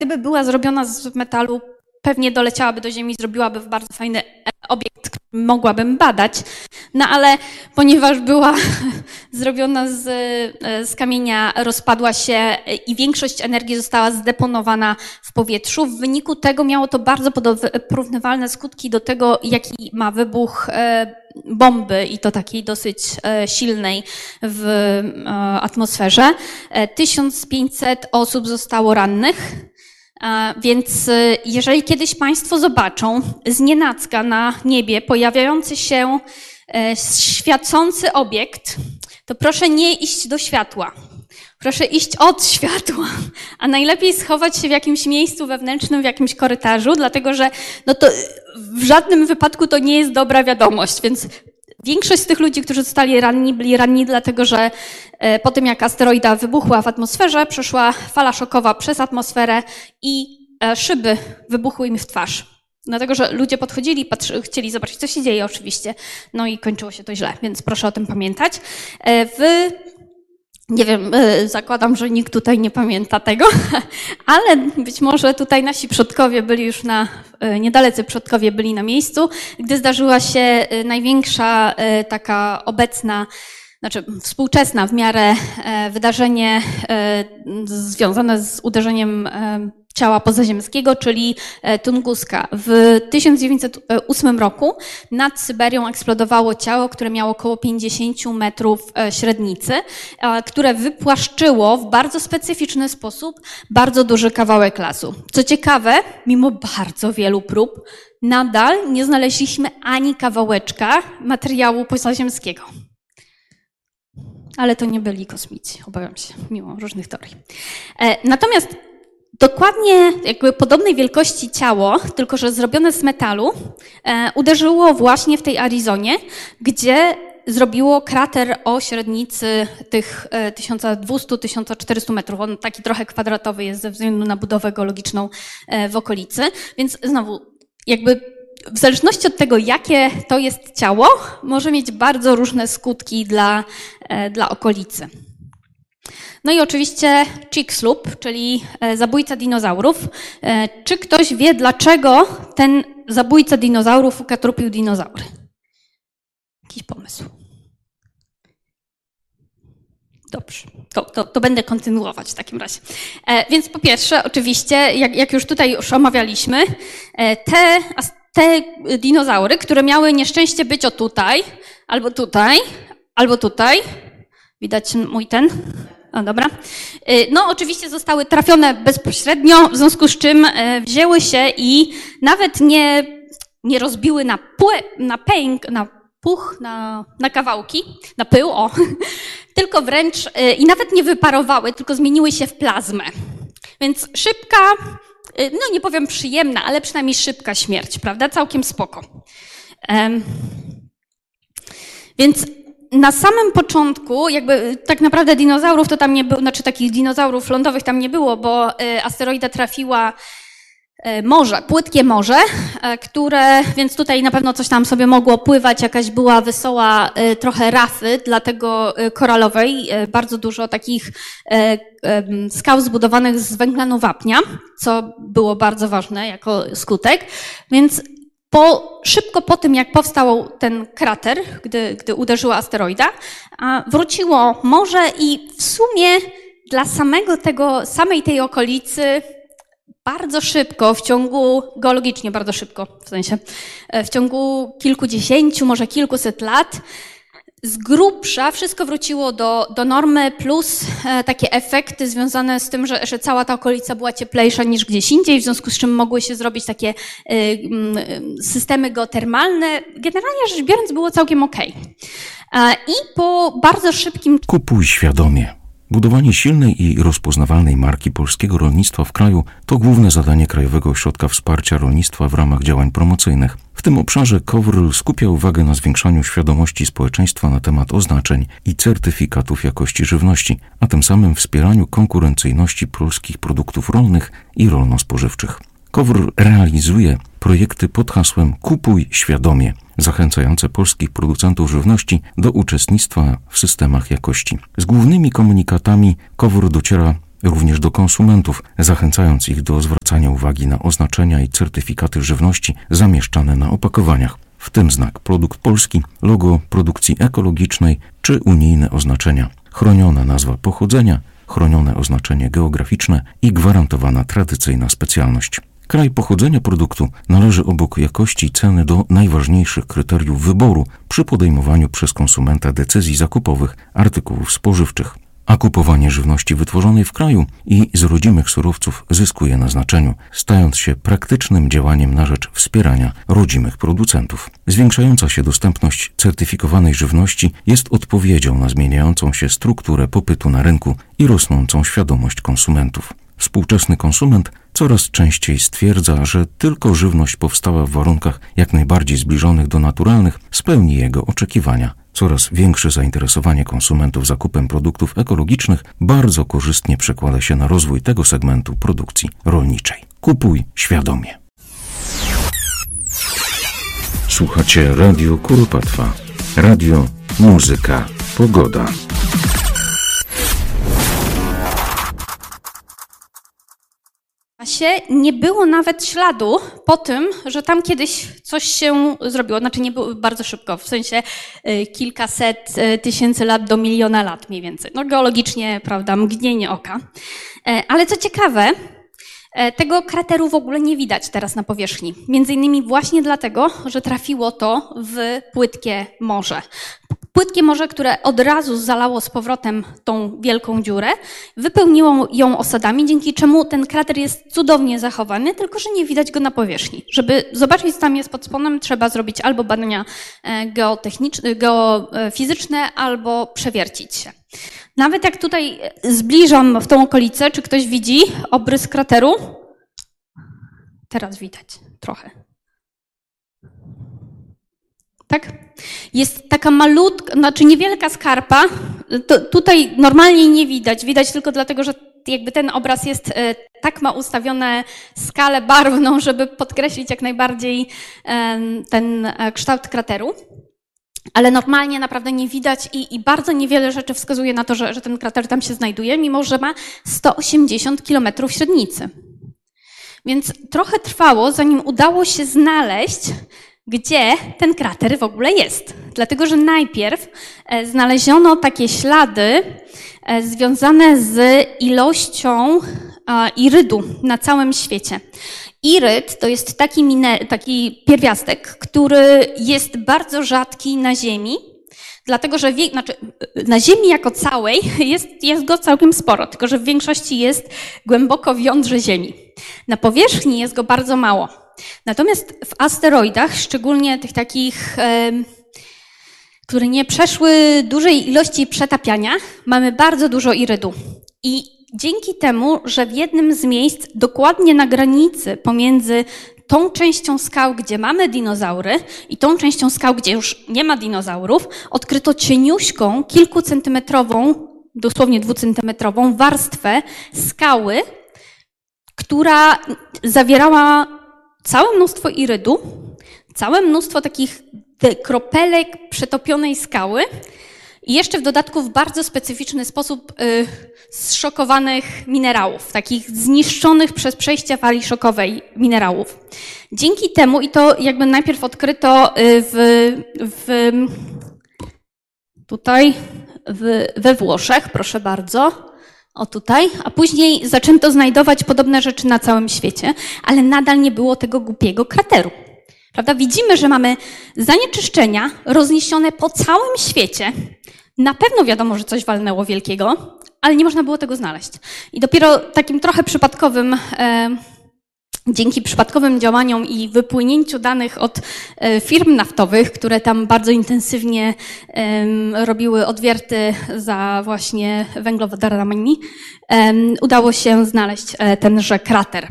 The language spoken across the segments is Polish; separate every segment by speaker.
Speaker 1: gdyby była zrobiona z metalu, pewnie doleciałaby do ziemi, zrobiłaby bardzo fajny obiekt, który mogłabym badać, no ale ponieważ była zrobiona z kamienia, rozpadła się i większość energii została zdeponowana w powietrzu. W wyniku tego miało to bardzo porównywalne skutki do tego, jaki ma wybuch bomby i to takiej dosyć silnej w atmosferze. 1500 osób zostało rannych. Więc jeżeli kiedyś Państwo zobaczą znienacka na niebie pojawiający się świecący obiekt, to proszę nie iść do światła. Proszę iść od światła, a najlepiej schować się w jakimś miejscu wewnętrznym, w jakimś korytarzu, dlatego że no to w żadnym wypadku to nie jest dobra wiadomość, więc większość z tych ludzi, którzy zostali ranni, byli ranni dlatego, że po tym jak asteroida wybuchła w atmosferze, przeszła fala szokowa przez atmosferę i szyby wybuchły im w twarz. Dlatego, że ludzie podchodzili, chcieli zobaczyć, co się dzieje oczywiście. No i kończyło się to źle, więc proszę o tym pamiętać. Nie wiem, zakładam, że nikt tutaj nie pamięta tego, ale być może tutaj nasi przodkowie byli już niedalecy przodkowie byli na miejscu, gdy zdarzyła się największa taka obecna, znaczy współczesna w miarę wydarzenie związane z uderzeniem ciała pozaziemskiego, czyli Tunguska. W 1908 roku nad Syberią eksplodowało ciało, które miało około 50 metrów średnicy, które wypłaszczyło w bardzo specyficzny sposób bardzo duży kawałek lasu. Co ciekawe, mimo bardzo wielu prób, nadal nie znaleźliśmy ani kawałeczka materiału pozaziemskiego. Ale to nie byli kosmici, obawiam się, mimo różnych teorii. Natomiast dokładnie jakby podobnej wielkości ciało, tylko że zrobione z metalu, uderzyło właśnie w tej Arizonie, gdzie zrobiło krater o średnicy tych 1200-1400 metrów. On taki trochę kwadratowy jest ze względu na budowę geologiczną w okolicy. Więc znowu, jakby w zależności od tego, jakie to jest ciało, może mieć bardzo różne skutki dla okolicy. No i oczywiście Chicxulub, czyli zabójca dinozaurów. Czy ktoś wie, dlaczego ten zabójca dinozaurów ukatrupił dinozaury? Jakiś pomysł? Dobrze, to będę kontynuować w takim razie. Więc po pierwsze, oczywiście, jak już tutaj omawialiśmy, te dinozaury, które miały nieszczęście być o tutaj, albo tutaj, albo tutaj. Widać mój ten? O, dobra. No oczywiście zostały trafione bezpośrednio, w związku z czym wzięły się i nawet nie rozbiły na puch, na kawałki, na pył, tylko wręcz i nawet nie wyparowały, tylko zmieniły się w plazmę. Więc szybka, no nie powiem przyjemna, ale przynajmniej szybka śmierć, prawda? Całkiem spoko. Więc na samym początku, jakby tak naprawdę dinozaurów to tam nie było, znaczy takich dinozaurów lądowych tam nie było, bo asteroida trafiła morze, płytkie morze, więc tutaj na pewno coś tam sobie mogło pływać, jakaś była wesoła trochę rafy, dlatego koralowej, bardzo dużo takich skał zbudowanych z węglanu wapnia, co było bardzo ważne jako skutek, więc szybko po tym, jak powstał ten krater, gdy uderzyła asteroida, wróciło morze i w sumie dla samej tej okolicy bardzo szybko, geologicznie bardzo szybko, w ciągu kilkudziesięciu, może kilkuset lat, z grubsza wszystko wróciło do normy, plus takie efekty związane z tym, że cała ta okolica była cieplejsza niż gdzieś indziej, w związku z czym mogły się zrobić takie systemy geotermalne. Generalnie rzecz biorąc było całkiem okej. I po bardzo szybkim...
Speaker 2: Kupuj świadomie. Budowanie silnej i rozpoznawalnej marki polskiego rolnictwa w kraju to główne zadanie Krajowego Ośrodka Wsparcia Rolnictwa w ramach działań promocyjnych. W tym obszarze KOWR skupia uwagę na zwiększaniu świadomości społeczeństwa na temat oznaczeń i certyfikatów jakości żywności, a tym samym wspieraniu konkurencyjności polskich produktów rolnych i rolno-spożywczych. KOWR realizuje projekty pod hasłem Kupuj świadomie, zachęcające polskich producentów żywności do uczestnictwa w systemach jakości. Z głównymi komunikatami KOWR dociera również do konsumentów, zachęcając ich do zwracania uwagi na oznaczenia i certyfikaty żywności zamieszczane na opakowaniach, w tym znak produkt polski, logo produkcji ekologicznej czy unijne oznaczenia, chroniona nazwa pochodzenia, chronione oznaczenie geograficzne i gwarantowana tradycyjna specjalność. Kraj pochodzenia produktu należy obok jakości i ceny do najważniejszych kryteriów wyboru przy podejmowaniu przez konsumenta decyzji zakupowych artykułów spożywczych. A kupowanie żywności wytworzonej w kraju i z rodzimych surowców zyskuje na znaczeniu, stając się praktycznym działaniem na rzecz wspierania rodzimych producentów. Zwiększająca się dostępność certyfikowanej żywności jest odpowiedzią na zmieniającą się strukturę popytu na rynku i rosnącą świadomość konsumentów. Współczesny konsument coraz częściej stwierdza, że tylko żywność powstała w warunkach jak najbardziej zbliżonych do naturalnych spełni jego oczekiwania. Coraz większe zainteresowanie konsumentów zakupem produktów ekologicznych bardzo korzystnie przekłada się na rozwój tego segmentu produkcji rolniczej. Kupuj świadomie. Słuchacie Radio Kuropatwa. Radio, muzyka, pogoda.
Speaker 1: Nie było nawet śladu po tym, że tam kiedyś coś się zrobiło. Znaczy nie było bardzo szybko, w sensie kilkaset tysięcy lat do miliona lat mniej więcej. No geologicznie, prawda, mgnienie oka. Ale co ciekawe, tego krateru w ogóle nie widać teraz na powierzchni. Między innymi właśnie dlatego, że trafiło to w płytkie morze. Płytkie morze, które od razu zalało z powrotem tą wielką dziurę, wypełniło ją osadami, dzięki czemu ten krater jest cudownie zachowany, tylko że nie widać go na powierzchni. Żeby zobaczyć, co tam jest pod spodem, trzeba zrobić albo badania geofizyczne, albo przewiercić się. Nawet jak tutaj zbliżam w tą okolicę, czy ktoś widzi obrys krateru? Teraz widać trochę. Tak? Jest taka malutka, znaczy niewielka skarpa. Tutaj normalnie nie widać. Widać tylko dlatego, że jakby ten obraz jest, tak ma ustawione skalę barwną, żeby podkreślić jak najbardziej ten kształt krateru. Ale normalnie naprawdę nie widać i bardzo niewiele rzeczy wskazuje na to, że ten krater tam się znajduje, mimo że ma 180 km średnicy. Więc trochę trwało, zanim udało się znaleźć, gdzie ten krater w ogóle jest. Dlatego, że najpierw znaleziono takie ślady związane z ilością irydu na całym świecie. Iryd to jest taki pierwiastek, który jest bardzo rzadki na Ziemi, dlatego że na Ziemi jako całej jest go całkiem sporo, tylko że w większości jest głęboko w jądrze Ziemi. Na powierzchni jest go bardzo mało. Natomiast w asteroidach, szczególnie tych takich, które nie przeszły dużej ilości przetapiania, mamy bardzo dużo irydu. I dzięki temu, że w jednym z miejsc, dokładnie na granicy pomiędzy tą częścią skał, gdzie mamy dinozaury i tą częścią skał, gdzie już nie ma dinozaurów, odkryto cieniuśką, kilkucentymetrową, dosłownie 2-centymetrową warstwę skały, która zawierała całe mnóstwo irydu, całe mnóstwo takich kropelek przetopionej skały i jeszcze w dodatku w bardzo specyficzny sposób zszokowanych minerałów, takich zniszczonych przez przejście fali szokowej minerałów. Dzięki temu, i to jakby najpierw odkryto we Włoszech, proszę bardzo, o tutaj, a później zaczęto znajdować podobne rzeczy na całym świecie, ale nadal nie było tego głupiego krateru. Prawda? Widzimy, że mamy zanieczyszczenia rozniesione po całym świecie. Na pewno wiadomo, że coś walnęło wielkiego, ale nie można było tego znaleźć. I dopiero takim trochę przypadkowym, dzięki przypadkowym działaniom i wypłynięciu danych od firm naftowych, które tam bardzo intensywnie robiły odwierty za właśnie węglowodorami, udało się znaleźć tenże krater.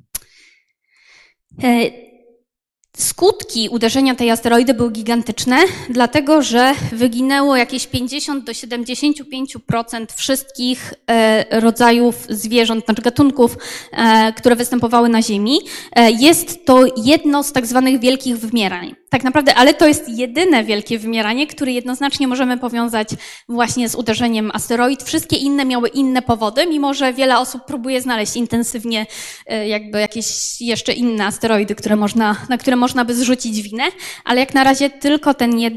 Speaker 1: Skutki uderzenia tej asteroidy były gigantyczne, dlatego że wyginęło jakieś 50 do 75% wszystkich rodzajów zwierząt, znaczy gatunków, które występowały na Ziemi. Jest to jedno z tak zwanych wielkich wymierań. Tak naprawdę, ale to jest jedyne wielkie wymieranie, które jednoznacznie możemy powiązać właśnie z uderzeniem asteroid. Wszystkie inne miały inne powody, mimo że wiele osób próbuje znaleźć intensywnie jakby jakieś jeszcze inne asteroidy, na które można by zrzucić winę, ale jak na razie tylko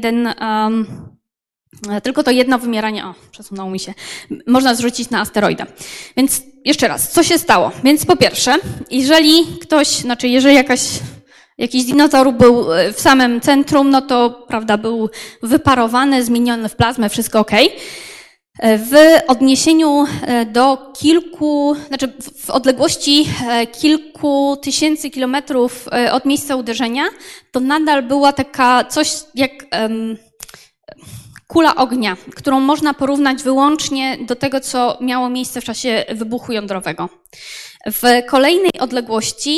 Speaker 1: tylko to jedno wymieranie, przesunęło mi się, można zrzucić na asteroida. Więc jeszcze raz, co się stało? Więc po pierwsze, jeżeli jakiś dinozaur był w samym centrum, no to, prawda, był wyparowany, zmieniony w plazmę, wszystko okej. W odniesieniu do w odległości kilku tysięcy kilometrów od miejsca uderzenia, to nadal była coś jak kula ognia, którą można porównać wyłącznie do tego, co miało miejsce w czasie wybuchu jądrowego. W kolejnej odległości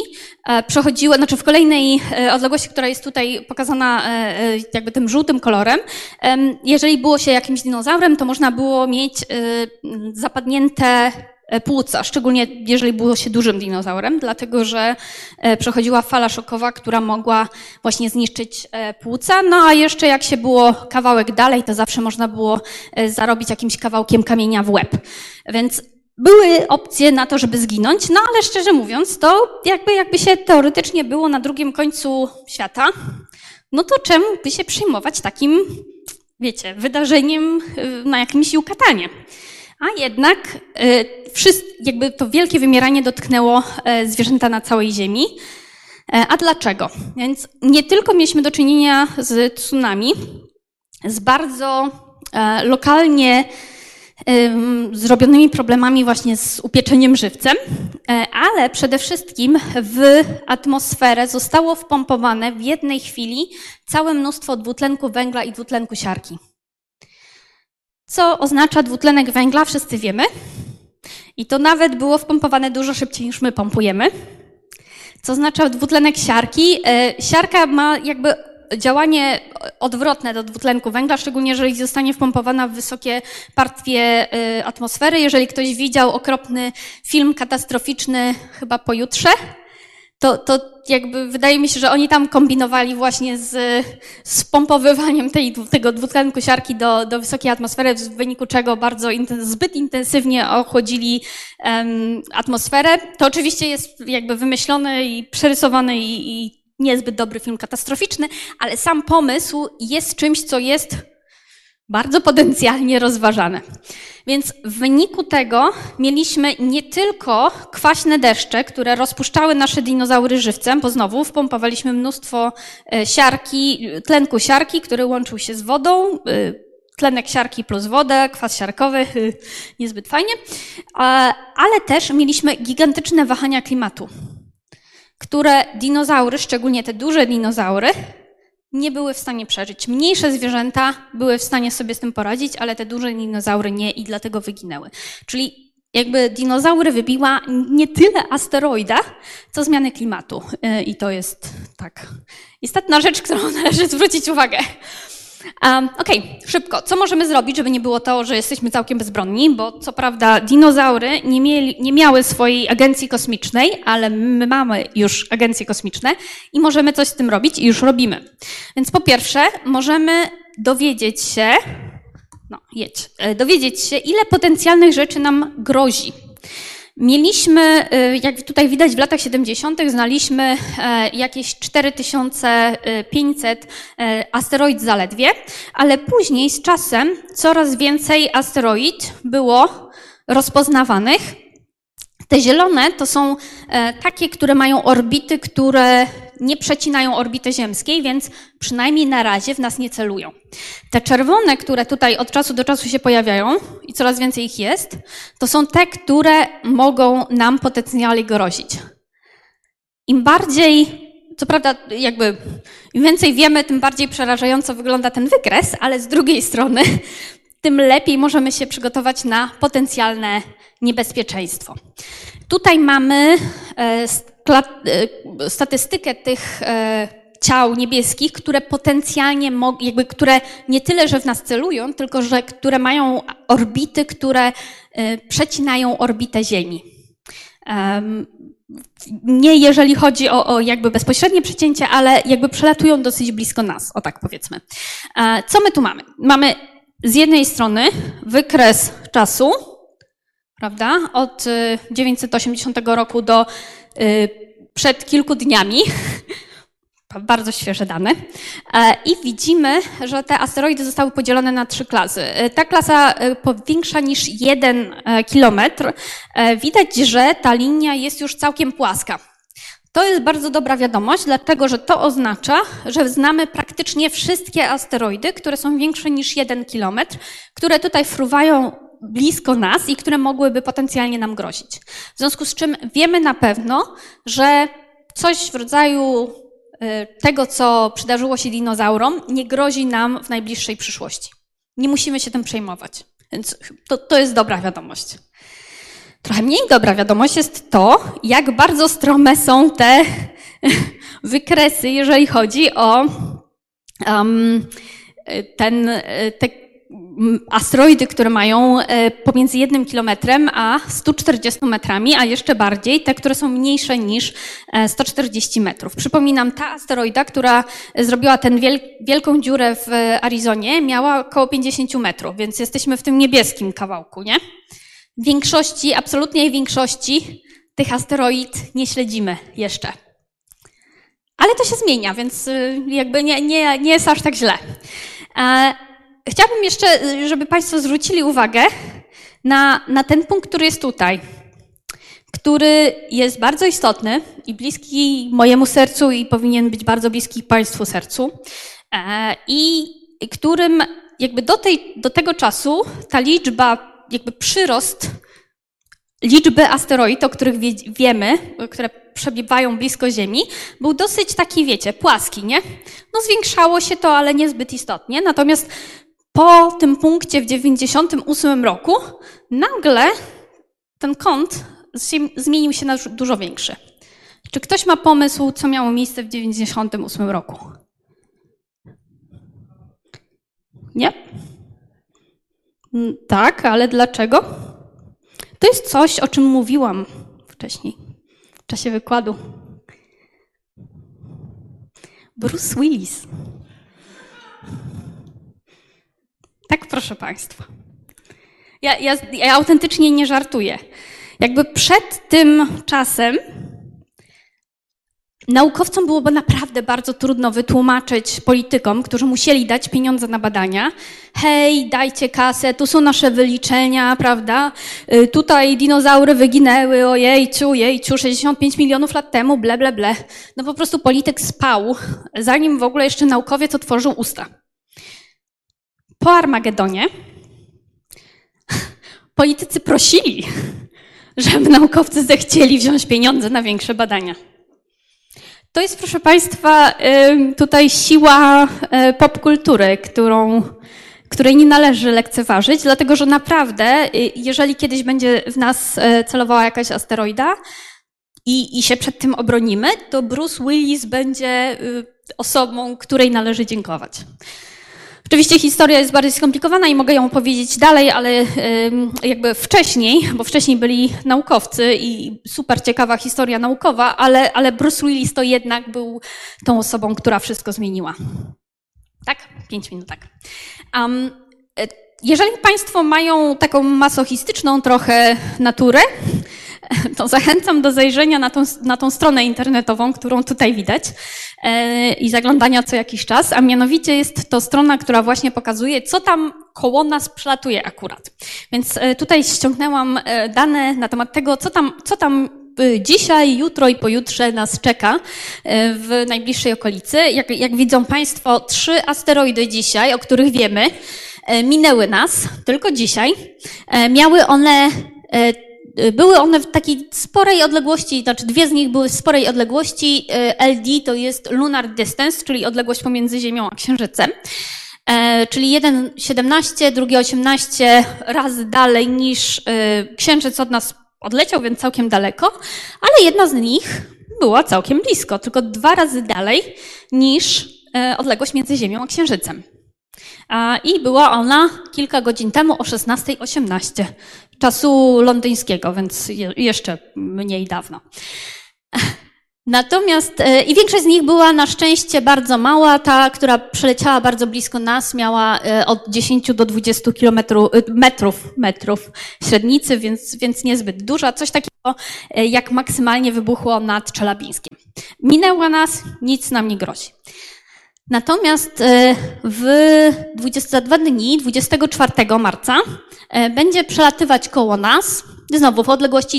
Speaker 1: która jest tutaj pokazana jakby tym żółtym kolorem, jeżeli było się jakimś dinozaurem, to można było mieć zapadnięte płuca, szczególnie jeżeli było się dużym dinozaurem, dlatego że przechodziła fala szokowa, która mogła właśnie zniszczyć płuca, no a jeszcze jak się było kawałek dalej, to zawsze można było zarobić jakimś kawałkiem kamienia w łeb. Więc były opcje na to, żeby zginąć, no ale szczerze mówiąc, to jakby się teoretycznie było na drugim końcu świata, no to czemu by się przejmować takim, wiecie, wydarzeniem na jakimś Yucatanie? A jednak jakby to wielkie wymieranie dotknęło zwierzęta na całej Ziemi. A dlaczego? Więc nie tylko mieliśmy do czynienia z tsunami, z bardzo lokalnie zrobionymi problemami właśnie z upieczeniem żywcem, ale przede wszystkim w atmosferę zostało wpompowane w jednej chwili całe mnóstwo dwutlenku węgla i dwutlenku siarki. Co oznacza dwutlenek węgla, wszyscy wiemy. I to nawet było wpompowane dużo szybciej niż my pompujemy. Co oznacza dwutlenek siarki? Siarka ma jakby działanie odwrotne do dwutlenku węgla, szczególnie jeżeli zostanie wpompowana w wysokie partie atmosfery. Jeżeli ktoś widział okropny film katastroficzny chyba Pojutrze, to jakby wydaje mi się, że oni tam kombinowali właśnie z pompowywaniem tego dwutlenku siarki do wysokiej atmosfery, w wyniku czego zbyt intensywnie ochłodzili atmosferę. To oczywiście jest jakby wymyślony i przerysowany i niezbyt dobry film katastroficzny, ale sam pomysł jest czymś, co jest bardzo potencjalnie rozważane. Więc w wyniku tego mieliśmy nie tylko kwaśne deszcze, które rozpuszczały nasze dinozaury żywcem, bo znowu wpompowaliśmy mnóstwo tlenku siarki, który łączył się z wodą, tlenek siarki plus wodę, kwas siarkowy, niezbyt fajnie, ale też mieliśmy gigantyczne wahania klimatu, które dinozaury, szczególnie te duże dinozaury, nie były w stanie przeżyć. Mniejsze zwierzęta były w stanie sobie z tym poradzić, ale te duże dinozaury nie i dlatego wyginęły. Czyli jakby dinozaury wybiła nie tyle asteroida, co zmiany klimatu. I to jest tak istotna rzecz, którą należy zwrócić uwagę. Okej, szybko. Co możemy zrobić, żeby nie było to, że jesteśmy całkiem bezbronni? Bo co prawda dinozaury nie miały swojej agencji kosmicznej, ale my mamy już agencje kosmiczne i możemy coś z tym robić i już robimy. Więc po pierwsze możemy dowiedzieć się, ile potencjalnych rzeczy nam grozi. Mieliśmy, jak tutaj widać w latach 70. znaliśmy jakieś 4500 asteroid zaledwie, ale później z czasem coraz więcej asteroid było rozpoznawanych. Te zielone to są takie, które mają orbity, które nie przecinają orbity ziemskiej, więc przynajmniej na razie w nas nie celują. Te czerwone, które tutaj od czasu do czasu się pojawiają i coraz więcej ich jest, to są te, które mogą nam potencjalnie grozić. Im bardziej, co prawda jakby im więcej wiemy, tym bardziej przerażająco wygląda ten wykres, ale z drugiej strony tym lepiej możemy się przygotować na potencjalne niebezpieczeństwo. Tutaj mamy statystykę tych ciał niebieskich, które potencjalnie które nie tyle, że w nas celują, tylko że które mają orbity, które przecinają orbitę Ziemi. nie jeżeli chodzi o jakby bezpośrednie przecięcie, ale jakby przelatują dosyć blisko nas, o tak powiedzmy. Co my tu mamy? Mamy z jednej strony wykres czasu, prawda, od 980 roku do przed kilku dniami, bardzo świeże dane, i widzimy, że te asteroidy zostały podzielone na 3 klasy. Ta klasa większa niż 1 kilometr, widać, że ta linia jest już całkiem płaska. To jest bardzo dobra wiadomość, dlatego że to oznacza, że znamy praktycznie wszystkie asteroidy, które są większe niż 1 kilometr, które tutaj fruwają blisko nas i które mogłyby potencjalnie nam grozić. W związku z czym wiemy na pewno, że coś w rodzaju tego, co przydarzyło się dinozaurom, nie grozi nam w najbliższej przyszłości. Nie musimy się tym przejmować. Więc to jest dobra wiadomość. Trochę mniej dobra wiadomość jest to, jak bardzo strome są te wykresy, jeżeli chodzi o te asteroidy, które mają pomiędzy 1 kilometrem a 140 metrami, a jeszcze bardziej te, które są mniejsze niż 140 metrów. Przypominam, ta asteroida, która zrobiła tę wielką dziurę w Arizonie, miała około 50 metrów, więc jesteśmy w tym niebieskim kawałku, nie? Większości, absolutnej większości tych asteroid nie śledzimy jeszcze. Ale to się zmienia, więc jakby nie jest aż tak źle. Chciałabym jeszcze, żeby Państwo zwrócili uwagę na ten punkt, który jest tutaj, który jest bardzo istotny i bliski mojemu sercu i powinien być bardzo bliski Państwu sercu i którym jakby do tego czasu ta liczba, jakby przyrost liczby asteroid, o których wiemy, które przebywają blisko Ziemi, był dosyć taki, wiecie, płaski, nie? No zwiększało się to, ale niezbyt istotnie. Natomiast po tym punkcie w 98 roku nagle ten kąt zmienił się na dużo większy. Czy ktoś ma pomysł, co miało miejsce w 98 roku? Nie? Tak, ale dlaczego? To jest coś, o czym mówiłam wcześniej, w czasie wykładu. Bruce Willis. Tak, proszę Państwa. Ja autentycznie nie żartuję. Jakby przed tym czasem naukowcom byłoby naprawdę bardzo trudno wytłumaczyć politykom, którzy musieli dać pieniądze na badania. Hej, dajcie kasę, tu są nasze wyliczenia, prawda? Tutaj dinozaury wyginęły, ojejciu, 65 milionów lat temu, ble, ble, ble. No po prostu polityk spał, zanim w ogóle jeszcze naukowiec otworzył usta. Po Armagedonie politycy prosili, żeby naukowcy zechcieli wziąć pieniądze na większe badania. To jest, proszę Państwa, tutaj siła popkultury, której nie należy lekceważyć, dlatego że naprawdę, jeżeli kiedyś będzie w nas celowała jakaś asteroida i się przed tym obronimy, to Bruce Willis będzie osobą, której należy dziękować. Oczywiście historia jest bardziej skomplikowana i mogę ją opowiedzieć dalej, ale jakby wcześniej, bo wcześniej byli naukowcy i super ciekawa historia naukowa, ale Bruce Willis to jednak był tą osobą, która wszystko zmieniła. Tak? 5 minut, tak. Jeżeli Państwo mają taką masochistyczną trochę naturę, to zachęcam do zajrzenia na tą stronę internetową, którą tutaj widać i zaglądania co jakiś czas, a mianowicie jest to strona, która właśnie pokazuje, co tam koło nas przelatuje akurat. Więc tutaj ściągnęłam dane na temat tego, co tam dzisiaj, jutro i pojutrze nas czeka w najbliższej okolicy. Jak widzą Państwo, 3 asteroidy dzisiaj, o których wiemy, minęły nas tylko dzisiaj. Były one w takiej sporej odległości, znaczy 2 z nich były w sporej odległości. LD to jest Lunar Distance, czyli odległość pomiędzy Ziemią a Księżycem. Czyli jeden 17, drugi 18 razy dalej niż Księżyc od nas odleciał, więc całkiem daleko, ale jedna z nich była całkiem blisko, tylko 2 razy dalej niż odległość między Ziemią a Księżycem. I była ona kilka godzin temu o 16:18, czasu londyńskiego, więc jeszcze mniej dawno. Natomiast i większość z nich była na szczęście bardzo mała. Ta, która przeleciała bardzo blisko nas, miała od 10 do 20 metrów średnicy, więc niezbyt duża. Coś takiego jak maksymalnie wybuchło nad Czelabińskiem. Minęła nas, nic nam nie grozi. Natomiast za 2 dni, 24 marca, będzie przelatywać koło nas, znowu w odległości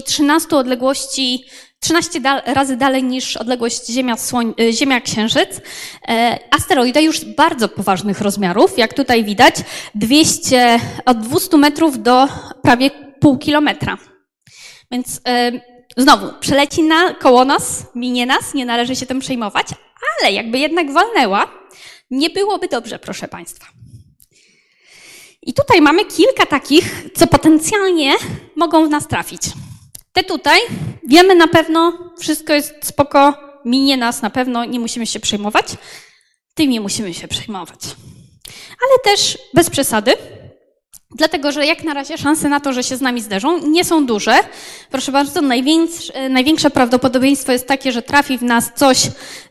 Speaker 1: 13 razy dalej niż odległość Ziemia-Księżyc, asteroida już bardzo poważnych rozmiarów, jak tutaj widać, od 200 metrów do prawie pół kilometra. Więc znowu, przeleci koło nas, minie nas, nie należy się tym przejmować, ale jakby jednak walnęła, nie byłoby dobrze, proszę Państwa. I tutaj mamy kilka takich, co potencjalnie mogą w nas trafić. Te tutaj, wiemy na pewno, wszystko jest spoko, minie nas na pewno, nie musimy się przejmować. Tym nie musimy się przejmować. Ale też bez przesady, dlatego że jak na razie szanse na to, że się z nami zderzą, nie są duże. Proszę bardzo, największe prawdopodobieństwo jest takie, że trafi w nas coś,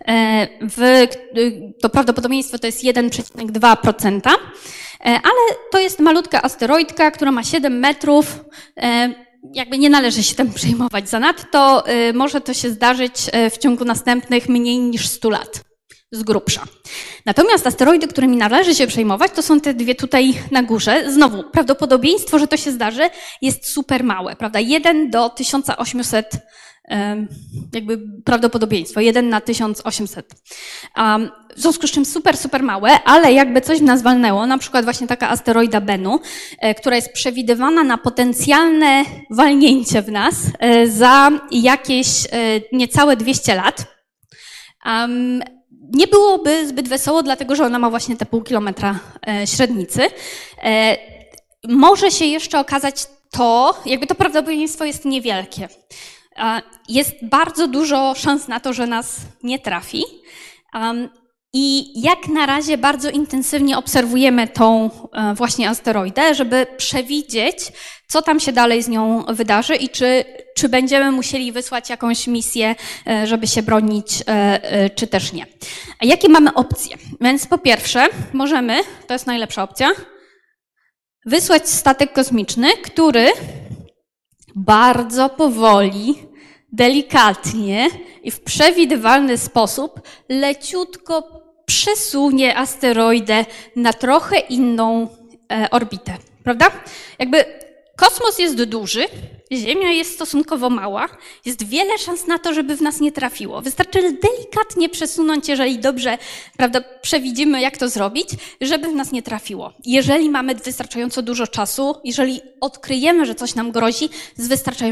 Speaker 1: to prawdopodobieństwo to jest 1,2%, ale to jest malutka asteroidka, która ma 7 metrów, jakby nie należy się tym przejmować zanadto, może to się zdarzyć w ciągu następnych mniej niż 100 lat, z grubsza. Natomiast asteroidy, którymi należy się przejmować, to są te dwie tutaj na górze. Znowu, prawdopodobieństwo, że to się zdarzy, jest super małe, prawda? 1 do 1800, jakby prawdopodobieństwo, 1 na 1800. W związku z czym super małe, ale jakby coś w nas walnęło, na przykład właśnie taka asteroida Bennu, która jest przewidywana na potencjalne walnięcie w nas za jakieś niecałe 200 lat, nie byłoby zbyt wesoło, dlatego że ona ma właśnie te pół kilometra średnicy. Może się jeszcze okazać jakby to prawdopodobieństwo jest niewielkie. Jest bardzo dużo szans na to, że nas nie trafi. I jak na razie bardzo intensywnie obserwujemy tą właśnie asteroidę, żeby przewidzieć, co tam się dalej z nią wydarzy i czy będziemy musieli wysłać jakąś misję, żeby się bronić, czy też nie. A jakie mamy opcje? Więc po pierwsze, możemy, to jest najlepsza opcja, wysłać statek kosmiczny, który bardzo powoli, delikatnie i w przewidywalny sposób leciutko przesunie asteroidę na trochę inną orbitę, prawda? Jakby kosmos jest duży, Ziemia jest stosunkowo mała, jest wiele szans na to, żeby w nas nie trafiło. Wystarczy delikatnie przesunąć, jeżeli dobrze, prawda, przewidzimy, jak to zrobić, żeby w nas nie trafiło. Jeżeli mamy wystarczająco dużo czasu, jeżeli odkryjemy, że coś nam grozi z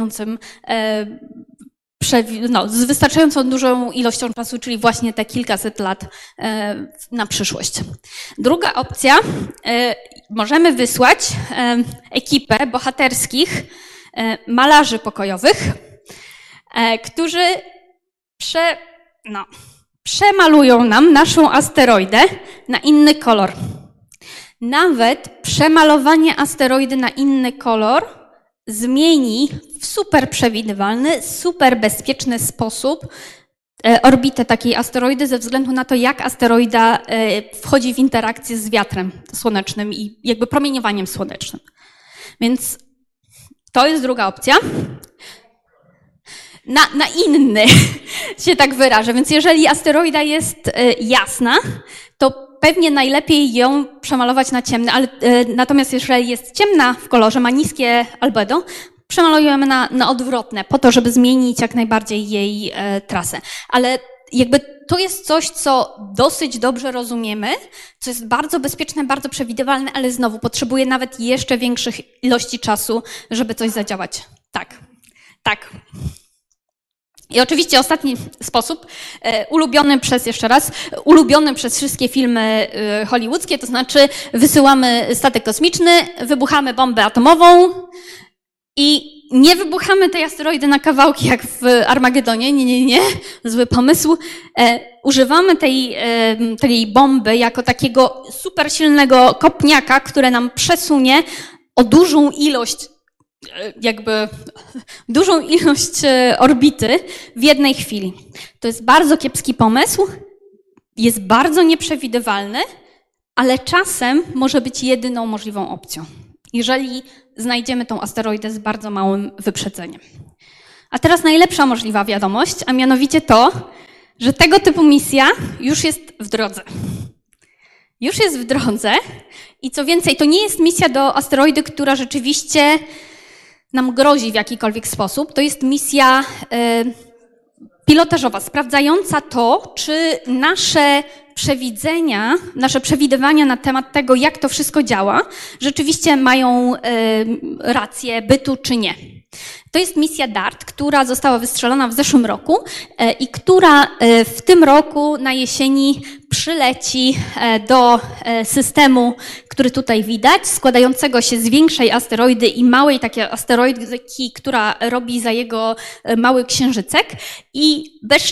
Speaker 1: z wystarczająco dużą ilością czasu, czyli właśnie te kilkaset lat na przyszłość. Druga opcja, możemy wysłać ekipę bohaterskich malarzy pokojowych, którzy przemalują nam naszą asteroidę na inny kolor. Nawet przemalowanie asteroidy na inny kolor zmieni w super przewidywalny, super bezpieczny sposób orbitę takiej asteroidy ze względu na to, jak asteroida wchodzi w interakcję z wiatrem słonecznym i jakby promieniowaniem słonecznym. Więc to jest druga opcja. Na inny się tak wyrażę. Więc jeżeli asteroida jest jasna, to pewnie najlepiej ją przemalować na ciemny, ale natomiast jeżeli jest ciemna w kolorze, ma niskie albedo, przemalujemy na odwrotne, po to, żeby zmienić jak najbardziej jej trasę. Ale jakby to jest coś, co dosyć dobrze rozumiemy, co jest bardzo bezpieczne, bardzo przewidywalne, ale znowu potrzebuje nawet jeszcze większych ilości czasu, żeby coś zadziałać. Tak. I oczywiście ostatni sposób, ulubiony przez wszystkie filmy hollywoodzkie, to znaczy wysyłamy statek kosmiczny, wybuchamy bombę atomową i nie wybuchamy tej asteroidy na kawałki jak w Armagedonie, nie, zły pomysł. Używamy tej bomby jako takiego super silnego kopniaka, które nam przesunie o dużą ilość jakby dużą ilość orbity w jednej chwili. To jest bardzo kiepski pomysł, jest bardzo nieprzewidywalny, ale czasem może być jedyną możliwą opcją, jeżeli znajdziemy tą asteroidę z bardzo małym wyprzedzeniem. A teraz najlepsza możliwa wiadomość, a mianowicie to, że tego typu misja już jest w drodze. Już jest w drodze i co więcej, to nie jest misja do asteroidy, która rzeczywiście nam grozi w jakikolwiek sposób. To jest misja pilotażowa, sprawdzająca to, czy nasze przewidzenia, nasze przewidywania na temat tego, jak to wszystko działa, rzeczywiście mają rację bytu, czy nie. To jest misja DART, która została wystrzelona w zeszłym roku i która w tym roku na jesieni przyleci do systemu, który tutaj widać, składającego się z większej asteroidy i małej takiej asteroidki, która robi za jego mały księżycek i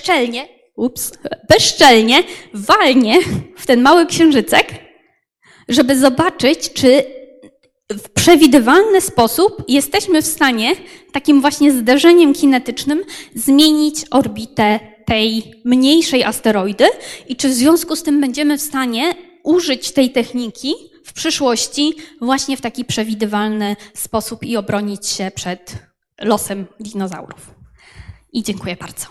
Speaker 1: bezczelnie walnie w ten mały księżycek, żeby zobaczyć, czy w przewidywalny sposób jesteśmy w stanie takim właśnie zderzeniem kinetycznym zmienić orbitę tej mniejszej asteroidy i czy w związku z tym będziemy w stanie użyć tej techniki w przyszłości właśnie w taki przewidywalny sposób i obronić się przed losem dinozaurów. I dziękuję bardzo.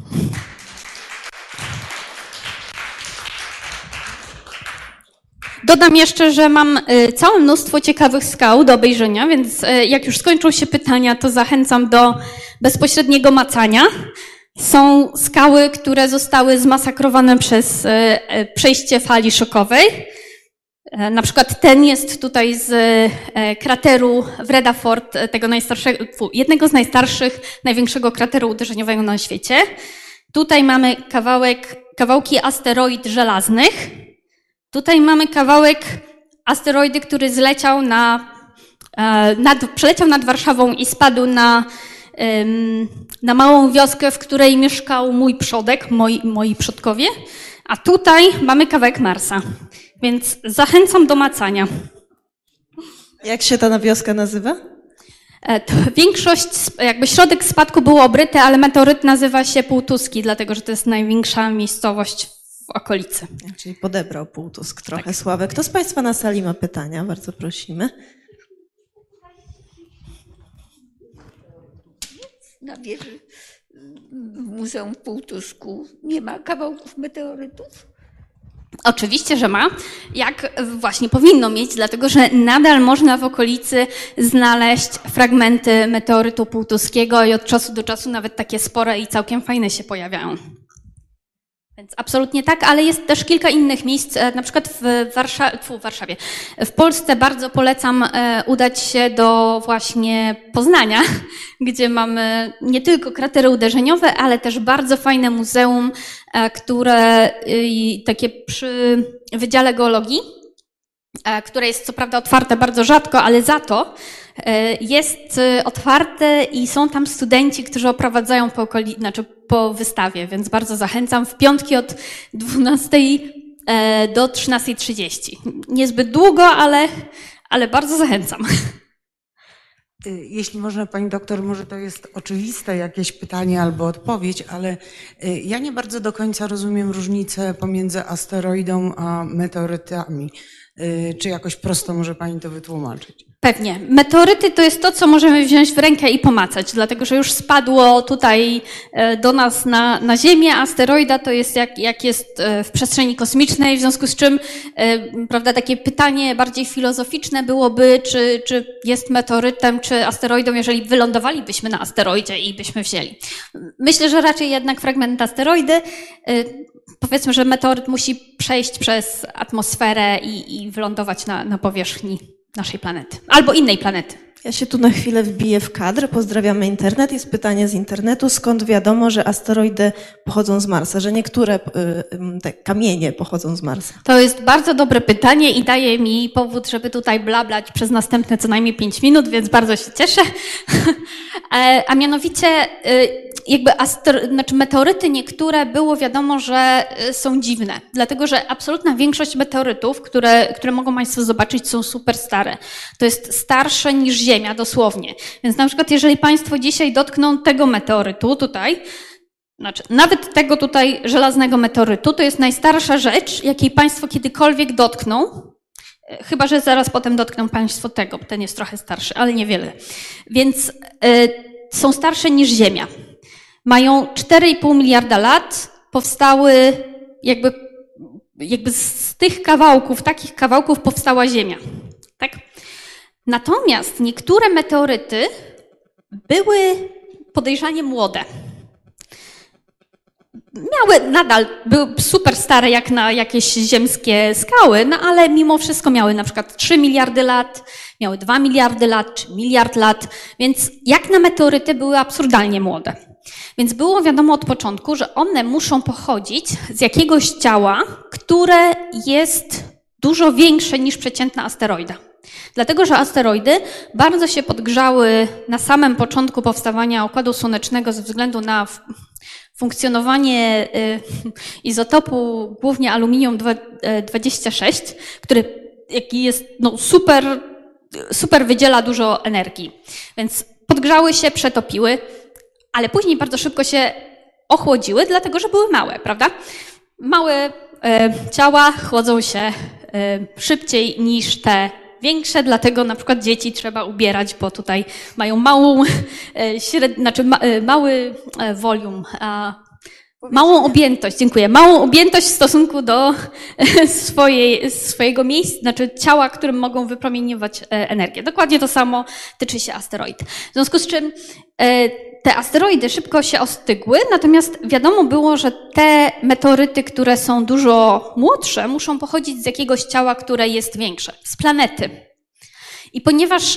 Speaker 1: Dodam jeszcze, że mam całe mnóstwo ciekawych skał do obejrzenia, więc jak już skończą się pytania, to zachęcam do bezpośredniego macania. Są skały, które zostały zmasakrowane przez przejście fali szokowej. Na przykład ten jest tutaj z krateru Vredafort, tego jednego z najstarszych, największego krateru uderzeniowego na świecie. Tutaj mamy kawałki asteroid żelaznych. Tutaj mamy kawałek asteroidy, który przeleciał nad Warszawą i spadł na małą wioskę, w której mieszkał mój przodek, moi przodkowie. A tutaj mamy kawałek Marsa. Więc zachęcam do macania.
Speaker 3: Jak się ta wioska nazywa?
Speaker 1: Środek spadku był obryty, ale meteoryt nazywa się Półtuski, dlatego że to jest największa miejscowość w okolicy.
Speaker 3: Czyli podebrał Półtusk trochę tak. Sławę. Kto z Państwa na sali ma pytania? Bardzo prosimy.
Speaker 4: Na wieży w Muzeum w Półtusku nie ma kawałków meteorytów?
Speaker 1: Oczywiście, że ma. Jak właśnie powinno mieć, dlatego że nadal można w okolicy znaleźć fragmenty meteorytu półtuskiego i od czasu do czasu nawet takie spore i całkiem fajne się pojawiają. Więc absolutnie tak, ale jest też kilka innych miejsc, na przykład w Warszawie. W Polsce bardzo polecam udać się do właśnie Poznania, gdzie mamy nie tylko kratery uderzeniowe, ale też bardzo fajne muzeum, które takie przy Wydziale Geologii, które jest co prawda otwarte bardzo rzadko, ale za to jest otwarte i są tam studenci, którzy oprowadzają po wystawie, więc bardzo zachęcam. W piątki od 12 do 13:30. Niezbyt długo, ale bardzo zachęcam.
Speaker 5: Jeśli można, pani doktor, może to jest oczywiste jakieś pytanie albo odpowiedź, ale ja nie bardzo do końca rozumiem różnicę pomiędzy asteroidą a meteorytami. Czy jakoś prosto może pani to wytłumaczyć?
Speaker 1: Pewnie. Meteoryty to jest to, co możemy wziąć w rękę i pomacać, dlatego że już spadło tutaj do nas na Ziemię. Asteroida to jest jak jest w przestrzeni kosmicznej, w związku z czym, prawda, takie pytanie bardziej filozoficzne byłoby, czy jest meteorytem, czy asteroidą, jeżeli wylądowalibyśmy na asteroidzie i byśmy wzięli. Myślę, że raczej jednak fragment asteroidy. Powiedzmy, że meteoryt musi przejść przez atmosferę i wylądować na powierzchni naszej planety. Albo innej planety.
Speaker 3: Ja się tu na chwilę wbiję w kadr. Pozdrawiamy internet. Jest pytanie z internetu. Skąd wiadomo, że asteroidy pochodzą z Marsa? Że niektóre te kamienie pochodzą z Marsa?
Speaker 1: To jest bardzo dobre pytanie i daje mi powód, żeby tutaj blablać przez następne co najmniej 5 minut, więc bardzo się cieszę. A mianowicie meteoryty niektóre było wiadomo, że są dziwne. Dlatego, że absolutna większość meteorytów, które mogą Państwo zobaczyć, są super stare. To jest starsze niż Ziemia. Ziemia, dosłownie. Więc na przykład jeżeli Państwo dzisiaj dotkną tego meteorytu tutaj, znaczy nawet tego tutaj żelaznego meteorytu, to jest najstarsza rzecz, jakiej Państwo kiedykolwiek dotkną, chyba że zaraz potem dotkną Państwo tego, bo ten jest trochę starszy, ale niewiele. Więc są starsze niż Ziemia. Mają 4,5 miliarda lat, powstały jakby z tych kawałków, takich kawałków powstała Ziemia. Tak? Natomiast niektóre meteoryty były podejrzanie młode. Były super stare jak na jakieś ziemskie skały, no ale mimo wszystko miały na przykład 3 miliardy lat, miały 2 miliardy lat czy miliard lat, więc jak na meteoryty były absurdalnie młode. Więc było wiadomo od początku, że one muszą pochodzić z jakiegoś ciała, które jest dużo większe niż przeciętna asteroida. Dlatego, że asteroidy bardzo się podgrzały na samym początku powstawania Układu Słonecznego ze względu na funkcjonowanie izotopu, głównie aluminium-26, który jest super wydziela dużo energii. Więc podgrzały się, przetopiły, ale później bardzo szybko się ochłodziły, dlatego że były małe, prawda? Małe ciała chłodzą się szybciej niż te większe, dlatego na przykład dzieci trzeba ubierać, bo tutaj mają mały volume, małą objętość, małą objętość w stosunku do swojego miejsca, znaczy ciała, którym mogą wypromieniować energię. Dokładnie to samo tyczy się asteroid. W związku z czym te asteroidy szybko się ostygły, natomiast wiadomo było, że te meteoryty, które są dużo młodsze, muszą pochodzić z jakiegoś ciała, które jest większe, z planety. I ponieważ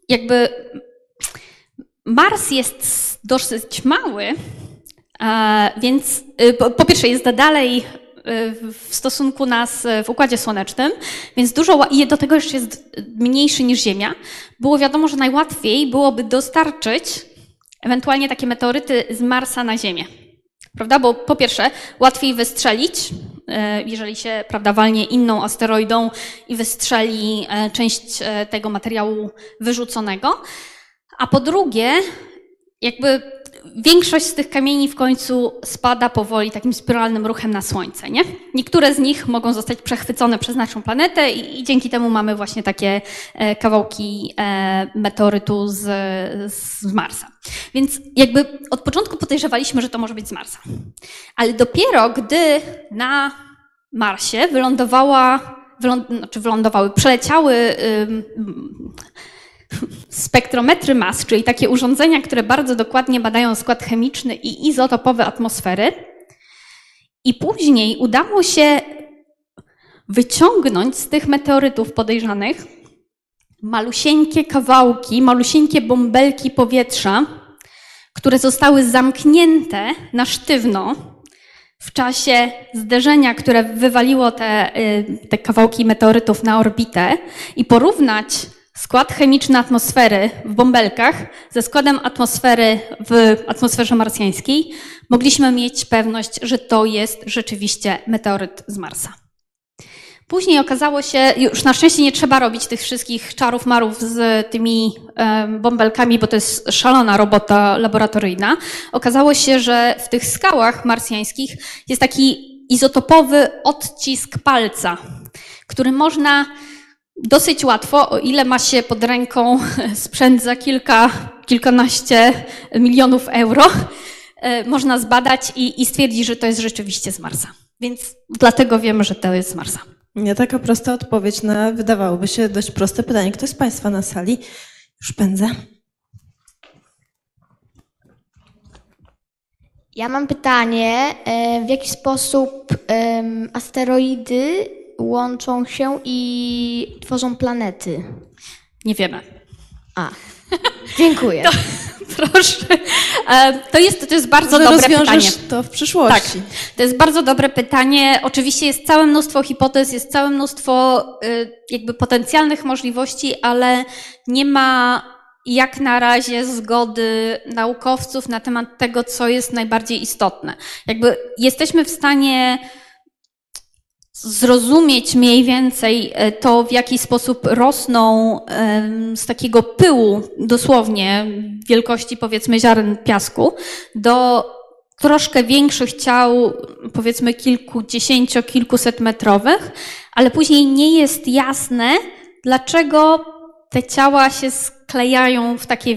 Speaker 1: Mars jest dosyć mały, więc po pierwsze jest dalej w stosunku nas w Układzie Słonecznym, więc i do tego jeszcze jest mniejszy niż Ziemia. Było wiadomo, że najłatwiej byłoby dostarczyć ewentualnie takie meteoryty z Marsa na Ziemię. Prawda? Bo po pierwsze łatwiej wystrzelić, jeżeli się walnie inną asteroidą i wystrzeli część tego materiału wyrzuconego. A po drugie, większość z tych kamieni w końcu spada powoli takim spiralnym ruchem na Słońce, nie? Niektóre z nich mogą zostać przechwycone przez naszą planetę i dzięki temu mamy właśnie takie kawałki meteorytu z Marsa. Więc od początku podejrzewaliśmy, że to może być z Marsa. Ale dopiero gdy na Marsie przeleciały spektrometry mas, czyli takie urządzenia, które bardzo dokładnie badają skład chemiczny i izotopowy atmosfery. I później udało się wyciągnąć z tych meteorytów podejrzanych malusieńkie kawałki, malusieńkie bąbelki powietrza, które zostały zamknięte na sztywno w czasie zderzenia, które wywaliło te kawałki meteorytów na orbitę i porównać skład chemiczny atmosfery w bąbelkach ze składem atmosfery w atmosferze marsjańskiej, mogliśmy mieć pewność, że to jest rzeczywiście meteoryt z Marsa. Później okazało się, już na szczęście nie trzeba robić tych wszystkich czarów marów z tymi bąbelkami, bo to jest szalona robota laboratoryjna. Okazało się, że w tych skałach marsjańskich jest taki izotopowy odcisk palca, który można dosyć łatwo, o ile ma się pod ręką sprzęt za kilkanaście milionów euro, można zbadać i stwierdzić, że to jest rzeczywiście z Marsa. Więc dlatego wiemy, że to jest z Marsa.
Speaker 3: Nie taka prosta odpowiedź na, wydawałoby się, dość proste pytanie. Ktoś z Państwa na sali? Już pędzę.
Speaker 6: Ja mam pytanie, w jaki sposób asteroidy łączą się i tworzą planety?
Speaker 1: Nie wiemy.
Speaker 6: Dziękuję.
Speaker 1: Proszę. To jest bardzo dobre pytanie.
Speaker 3: To w przyszłości.
Speaker 1: Tak, to jest bardzo dobre pytanie. Oczywiście jest całe mnóstwo hipotez, jest całe mnóstwo potencjalnych możliwości, ale nie ma jak na razie zgody naukowców na temat tego, co jest najbardziej istotne. Jesteśmy w stanie zrozumieć mniej więcej to, w jaki sposób rosną z takiego pyłu, dosłownie wielkości powiedzmy ziaren piasku, do troszkę większych ciał, powiedzmy kilkudziesięcio, kilkusetmetrowych, ale później nie jest jasne, dlaczego te ciała się sklejają w takie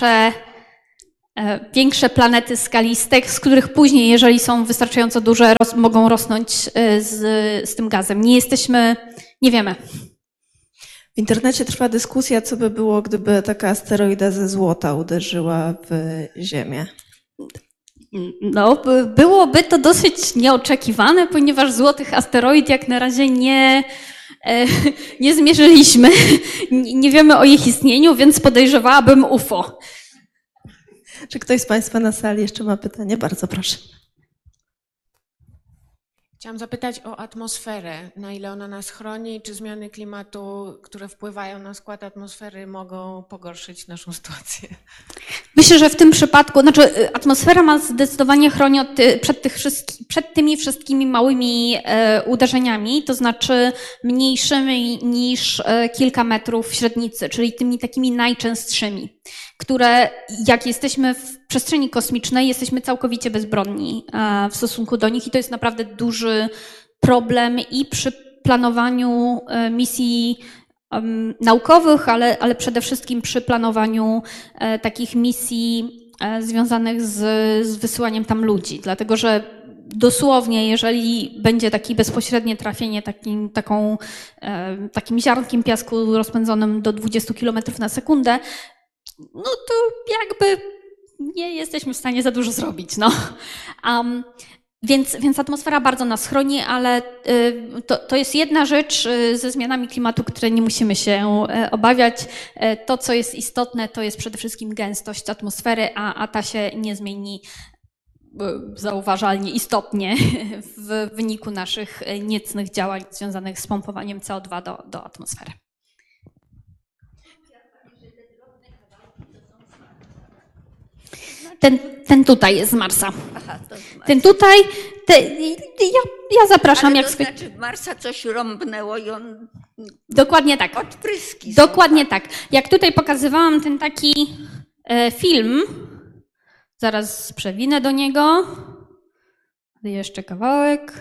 Speaker 1: większe planety skaliste, z których później, jeżeli są wystarczająco duże, mogą rosnąć z tym gazem. Nie wiemy.
Speaker 3: W internecie trwa dyskusja, co by było, gdyby taka asteroida ze złota uderzyła w Ziemię.
Speaker 1: No, byłoby to dosyć nieoczekiwane, ponieważ złotych asteroid jak na razie nie zmierzyliśmy. Nie wiemy o ich istnieniu, więc podejrzewałabym UFO.
Speaker 3: Czy ktoś z Państwa na sali jeszcze ma pytanie? Bardzo proszę.
Speaker 7: Chciałam zapytać o atmosferę. Na ile ona nas chroni i czy zmiany klimatu, które wpływają na skład atmosfery, mogą pogorszyć naszą sytuację?
Speaker 1: Myślę, że w tym przypadku, atmosfera ma zdecydowanie chroni przed tymi wszystkimi małymi uderzeniami, to znaczy mniejszymi niż kilka metrów średnicy, czyli tymi takimi najczęstszymi, które jak jesteśmy w przestrzeni kosmicznej, jesteśmy całkowicie bezbronni w stosunku do nich i to jest naprawdę duży problem i przy planowaniu misji naukowych, ale przede wszystkim przy planowaniu takich misji związanych z wysyłaniem tam ludzi, dlatego że dosłownie, jeżeli będzie takie bezpośrednie trafienie takim ziarnkiem piasku rozpędzonym do 20 km na sekundę, no to jakby nie jesteśmy w stanie za dużo zrobić, no. Więc atmosfera bardzo nas chroni, ale to jest jedna rzecz ze zmianami klimatu, które nie musimy się obawiać. To, co jest istotne, to jest przede wszystkim gęstość atmosfery, a ta się nie zmieni zauważalnie istotnie w wyniku naszych niecnych działań związanych z pompowaniem CO2 do atmosfery. Ten tutaj jest z Marsa.
Speaker 4: Aha, to z Marsa.
Speaker 1: Ten tutaj, ja zapraszam.
Speaker 4: Ale
Speaker 1: Jak
Speaker 4: to znaczy Marsa coś rąbnęło i on
Speaker 1: Dokładnie tak.
Speaker 4: odpryski są.
Speaker 1: Dokładnie tak. Jak tutaj pokazywałam ten taki film, zaraz przewinę do niego. Jeszcze kawałek,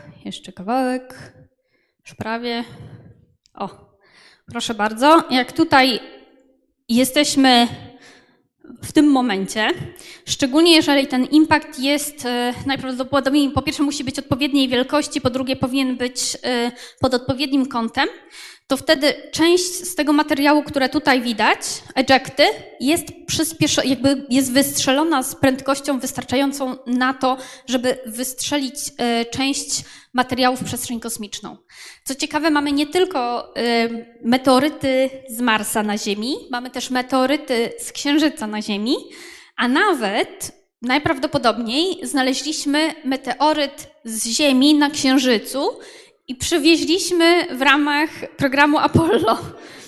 Speaker 1: już prawie. O, proszę bardzo. Jak tutaj jesteśmy w tym momencie, szczególnie jeżeli ten impact jest najprawdopodobniej, po pierwsze musi być odpowiedniej wielkości, po drugie powinien być pod odpowiednim kątem, to wtedy część z tego materiału, które tutaj widać, ejecty, jest wystrzelona z prędkością wystarczającą na to, żeby wystrzelić część materiału w przestrzeń kosmiczną. Co ciekawe, mamy nie tylko meteoryty z Marsa na Ziemi, mamy też meteoryty z Księżyca na Ziemi, a nawet najprawdopodobniej znaleźliśmy meteoryt z Ziemi na Księżycu i przywieźliśmy w ramach programu Apollo.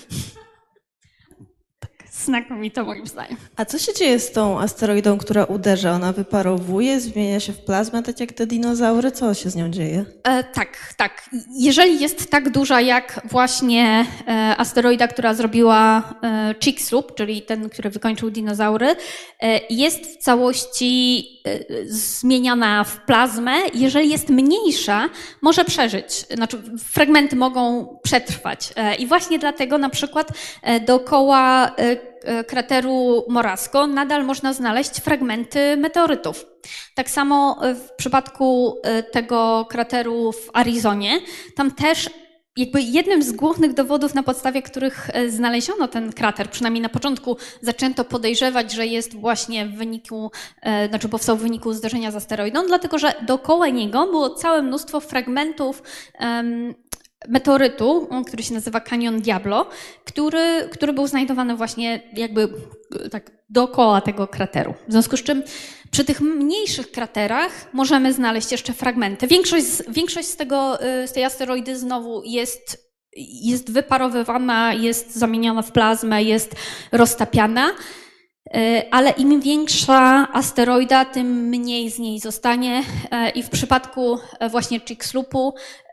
Speaker 1: Znakomito moim zdaniem.
Speaker 3: A co się dzieje z tą asteroidą, która uderza? Ona wyparowuje, zmienia się w plazmę, tak jak te dinozaury? Co się z nią dzieje?
Speaker 1: Tak. Jeżeli jest tak duża jak właśnie asteroida, która zrobiła Chicxulub, czyli ten, który wykończył dinozaury, jest w całości zmieniana w plazmę. Jeżeli jest mniejsza, może przeżyć. Znaczy fragmenty mogą przetrwać. I właśnie dlatego na przykład dookoła krateru Morasco nadal można znaleźć fragmenty meteorytów. Tak samo w przypadku tego krateru w Arizonie, tam też jakby jednym z głównych dowodów, na podstawie których znaleziono ten krater, przynajmniej na początku zaczęto podejrzewać, że jest właśnie powstał w wyniku zderzenia z asteroidą, dlatego że dookoła niego było całe mnóstwo fragmentów meteorytu, który się nazywa Canyon Diablo, który był znajdowany właśnie jakby tak dookoła tego krateru. W związku z czym przy tych mniejszych kraterach możemy znaleźć jeszcze fragmenty. Większość z tej asteroidy znowu jest wyparowywana, jest zamieniona w plazmę, jest roztapiana, ale im większa asteroida, tym mniej z niej zostanie i w przypadku właśnie Chicxulubu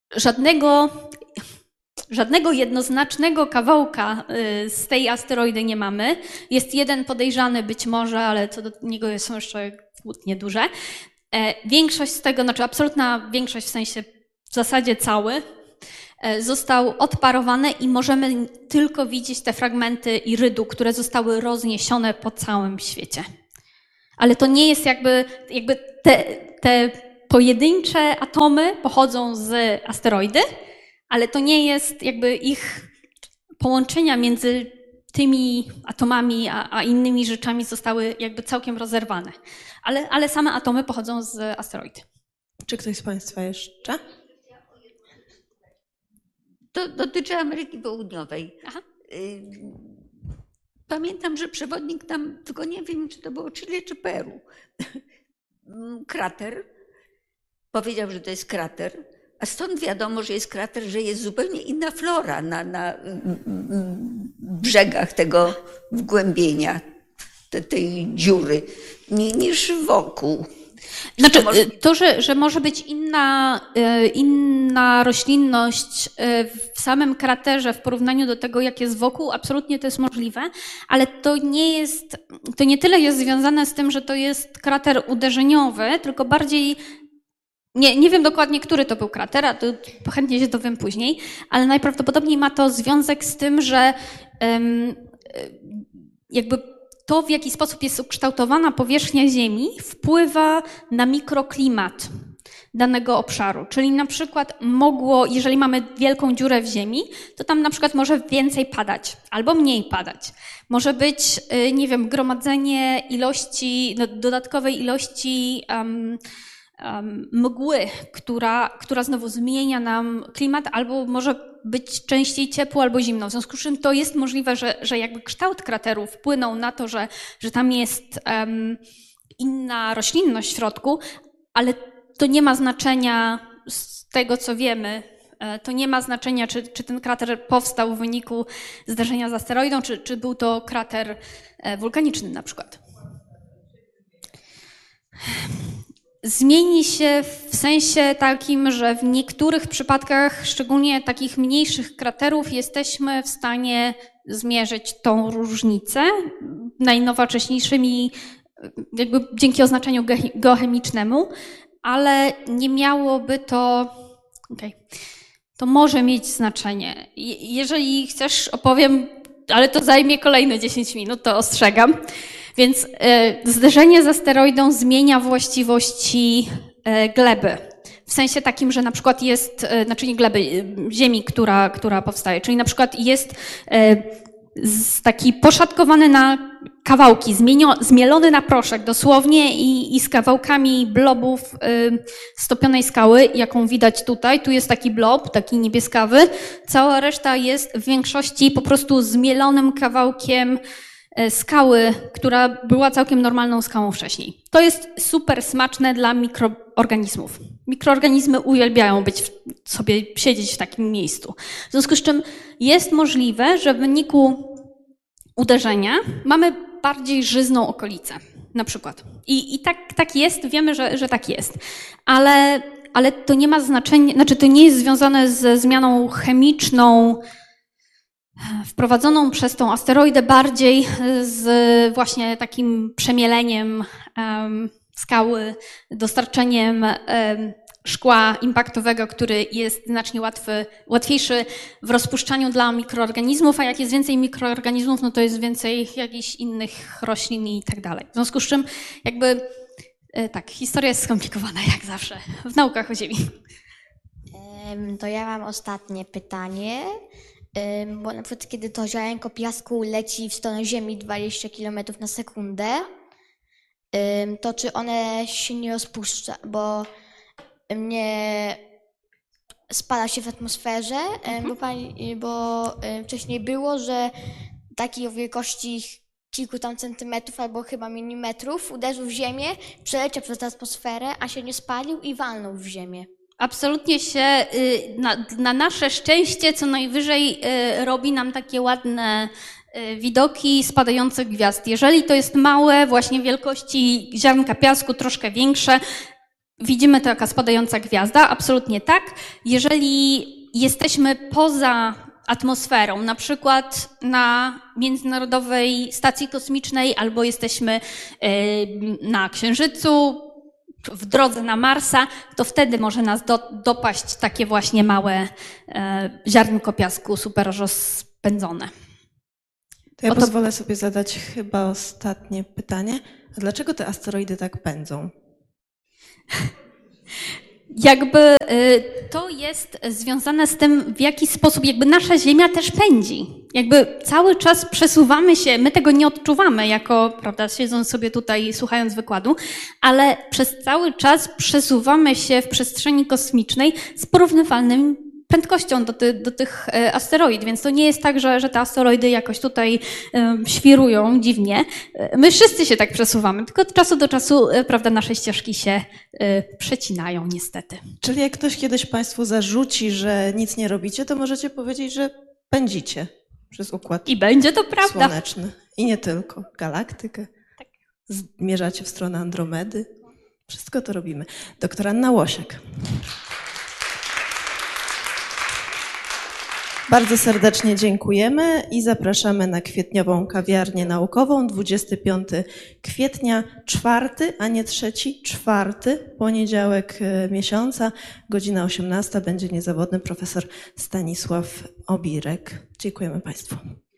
Speaker 1: żadnego jednoznacznego kawałka z tej asteroidy nie mamy. Jest jeden podejrzany być może, ale co do niego są jeszcze kłótnie duże. Większość z tego, znaczy absolutna większość, w sensie w zasadzie cały, został odparowany i możemy tylko widzieć te fragmenty irydu, które zostały rozniesione po całym świecie. Ale to nie jest jakby te pojedyncze atomy pochodzą z asteroidy, ale to nie jest jakby ich połączenia między tymi atomami a innymi rzeczami zostały jakby całkiem rozerwane. Ale same atomy pochodzą z asteroidy.
Speaker 3: Czy ktoś z Państwa jeszcze?
Speaker 4: To dotyczy Ameryki Południowej.
Speaker 1: Aha.
Speaker 4: Pamiętam, że przewodnik tam, tylko nie wiem, czy to było Chile czy Peru, krater. Powiedział, że to jest krater, a stąd wiadomo, że jest krater, że jest zupełnie inna flora na brzegach tego wgłębienia, tej dziury, niż wokół.
Speaker 1: Znaczy, to, że może być inna roślinność w samym kraterze w porównaniu do tego, jak jest wokół, absolutnie to jest możliwe, ale to nie tyle jest związane z tym, że to jest krater uderzeniowy, tylko bardziej, nie wiem dokładnie, który to był krater, a to chętnie się dowiem później, ale najprawdopodobniej ma to związek z tym, że jakby to, w jaki sposób jest ukształtowana powierzchnia Ziemi, wpływa na mikroklimat danego obszaru. Czyli na przykład jeżeli mamy wielką dziurę w Ziemi, to tam na przykład może więcej padać albo mniej padać. Może być, nie wiem, gromadzenie dodatkowej ilości mgły, która znowu zmienia nam klimat, albo może być częściej ciepło albo zimno. W związku z czym to jest możliwe, że jakby kształt krateru wpłynął na to, że tam jest inna roślinność w środku, ale to nie ma znaczenia z tego, co wiemy. To nie ma znaczenia, czy ten krater powstał w wyniku zderzenia z asteroidą, czy był to krater wulkaniczny na przykład. Zmieni się w sensie takim, że w niektórych przypadkach, szczególnie takich mniejszych kraterów, jesteśmy w stanie zmierzyć tą różnicę najnowocześniejszymi, jakby dzięki oznaczeniu geochemicznemu, ale nie miałoby to... To może mieć znaczenie. Jeżeli chcesz, opowiem, ale to zajmie kolejne 10 minut, to ostrzegam. Więc zderzenie z asteroidą zmienia właściwości gleby. W sensie takim, że na przykład jest, znaczy nie gleby, ziemi, która powstaje. Czyli na przykład jest taki poszatkowany na kawałki, zmielony na proszek dosłownie i z kawałkami blobów stopionej skały, jaką widać tutaj. Tu jest taki blob, taki niebieskawy. Cała reszta jest w większości po prostu zmielonym kawałkiem skały, która była całkiem normalną skałą wcześniej. To jest super smaczne dla mikroorganizmów. Mikroorganizmy uwielbiają siedzieć w takim miejscu. W związku z czym jest możliwe, że w wyniku uderzenia mamy bardziej żyzną okolicę, na przykład. I tak jest, wiemy, że tak jest. Ale to nie ma znaczenia, znaczy to nie jest związane ze zmianą chemiczną wprowadzoną przez tą asteroidę, bardziej z właśnie takim przemieleniem skały, dostarczeniem szkła impaktowego, który jest znacznie łatwiejszy w rozpuszczaniu dla mikroorganizmów, a jak jest więcej mikroorganizmów, no to jest więcej jakichś innych roślin i tak dalej. W związku z czym jakby tak, historia jest skomplikowana jak zawsze w naukach o Ziemi.
Speaker 6: To ja mam ostatnie pytanie, bo na przykład kiedy to ziarenko piasku leci w stronę Ziemi 20 km na sekundę, to czy one się nie rozpuszcza, bo nie spala się w atmosferze, bo wcześniej było, że taki o wielkości kilku tam centymetrów albo chyba milimetrów uderzył w ziemię, przeleciał przez atmosferę, a się nie spalił i walnął w ziemię.
Speaker 1: Absolutnie się, na nasze szczęście, co najwyżej robi nam takie ładne widoki spadających gwiazd. Jeżeli to jest małe, właśnie wielkości ziarnka piasku, troszkę większe, widzimy to jako spadająca gwiazda? Absolutnie tak. Jeżeli jesteśmy poza atmosferą, na przykład na Międzynarodowej Stacji Kosmicznej, albo jesteśmy na Księżycu, w drodze na Marsa, to wtedy może nas dopaść takie właśnie małe ziarnko piasku super rozpędzone.
Speaker 3: To ja pozwolę sobie zadać chyba ostatnie pytanie. A dlaczego te asteroidy tak pędzą?
Speaker 1: Jakby to jest związane z tym, w jaki sposób jakby nasza Ziemia też pędzi. Jakby cały czas przesuwamy się, my tego nie odczuwamy jako, prawda, siedząc sobie tutaj, słuchając wykładu, ale przez cały czas przesuwamy się w przestrzeni kosmicznej z porównywalnym prędkością do tych asteroid, więc to nie jest tak, że te asteroidy jakoś tutaj świrują dziwnie. My wszyscy się tak przesuwamy, tylko od czasu do czasu, prawda, nasze ścieżki się przecinają niestety.
Speaker 3: Czyli jak ktoś kiedyś Państwu zarzuci, że nic nie robicie, to możecie powiedzieć, że pędzicie przez układ
Speaker 1: I będzie to prawda.
Speaker 3: słoneczny. I nie tylko. Galaktykę.
Speaker 1: Tak.
Speaker 3: Zmierzacie w stronę Andromedy. Wszystko to robimy. Doktor Anna Łosiek. Bardzo serdecznie dziękujemy i zapraszamy na kwietniową kawiarnię naukową 25 kwietnia, 4, a nie 3, 4 poniedziałek miesiąca, godzina 18 będzie niezawodny profesor Stanisław Obirek. Dziękujemy Państwu.